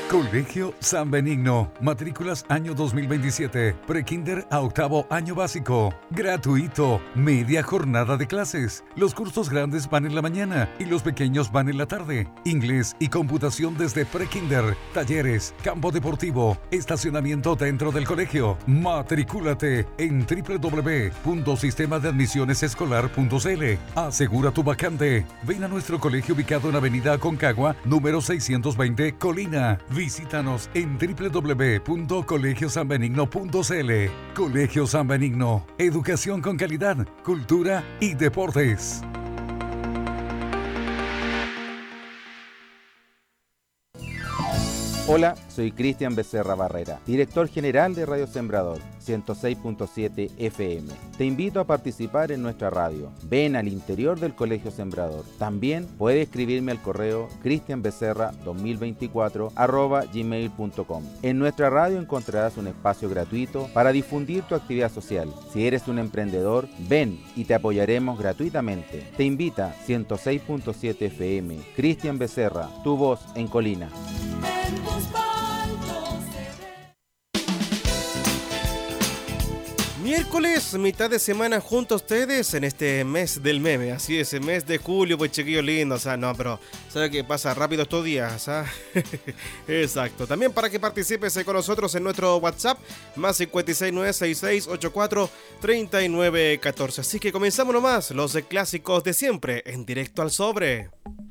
Colegio San Benigno. Matrículas año 2027. Prekinder a octavo año básico. Gratuito. Media jornada de clases. Los cursos grandes van en la mañana y los pequeños van en la tarde. Inglés y computación desde prekinder. Talleres, campo deportivo, estacionamiento dentro del colegio. Matricúlate en www.sistemadeadmisionesescolar.cl. Asegura tu vacante. Ven a nuestro colegio ubicado en Avenida Aconcagua, número 620, Colina. Visítanos en www.colegiosanbenigno.cl. Colegio San Benigno. Educación con calidad, cultura y deportes. Hola, soy Cristian Becerra Barrera, director general de Radio Sembrador 106.7 FM. Te invito a participar en nuestra radio. Ven al interior del Colegio Sembrador. También puedes escribirme al correo cristianbecerra2024@gmail.com. En nuestra radio encontrarás un espacio gratuito para difundir tu actividad social. Si eres un emprendedor, ven y te apoyaremos gratuitamente. Te invita 106.7 FM. Cristian Becerra, tu voz en Colina. Miércoles, mitad de semana junto a ustedes en este mes del meme. Así es, el mes de julio, pues chiquillos lindos. O sea, no, pero ¿sabe qué pasa rápido estos días? ¿Ah? Exacto. También para que participes con nosotros en nuestro WhatsApp, más 56966843914. Así que comenzamos nomás los clásicos de siempre, en directo al sobre.